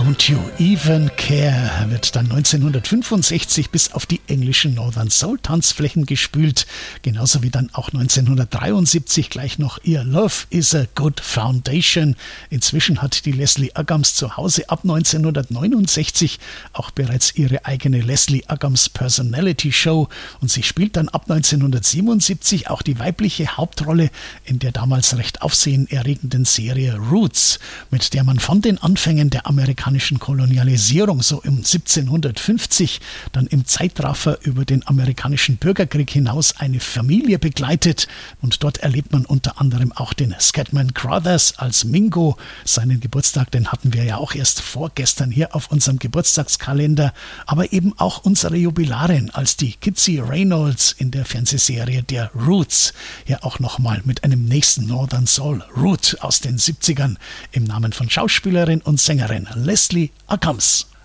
Don't You Even Care wird dann 1965 bis auf die englischen Northern Soul Tanzflächen gespült, genauso wie dann auch 1973 gleich noch ihr Love is a Good Foundation. Inzwischen hat die Leslie Uggams zu Hause ab 1969 auch bereits ihre eigene Leslie Uggams Personality Show und sie spielt dann ab 1977 auch die weibliche Hauptrolle in der damals recht aufsehenerregenden Serie Roots, mit der man von den Anfängen der amerikanischen Kolonialisierung so um 1750 dann im Zeitraffer über den amerikanischen Bürgerkrieg hinaus eine Familie begleitet und dort erlebt man unter anderem auch den Scatman Crothers als Mingo. Seinen Geburtstag, den hatten wir ja auch erst vorgestern hier auf unserem Geburtstagskalender, aber eben auch unsere Jubilarin als die Kitsy Reynolds in der Fernsehserie der Roots. Hier auch nochmal mit einem nächsten Northern Soul Root aus den 70ern im Namen von Schauspielerin und Sängerin Leslie Uggams.